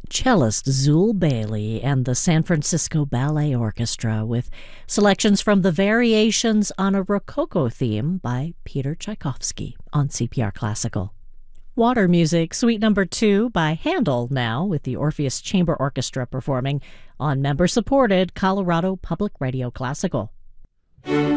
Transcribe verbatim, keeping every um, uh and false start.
cellist Zool Bailey and the San Francisco Ballet Orchestra with selections from the Variations on a Rococo Theme by Peter Tchaikovsky on C P R Classical. Water Music, Suite Number two by Handel now, with the Orpheus Chamber Orchestra performing on member-supported Colorado Public Radio Classical.